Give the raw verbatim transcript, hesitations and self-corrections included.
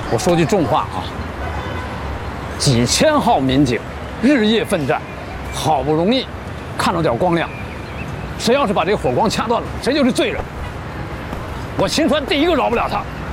我说句重话啊，几千号民警日夜奋战，好不容易看到点光亮，谁要是把这个火光掐断了，谁就是罪人。我秦川第一个饶不了他。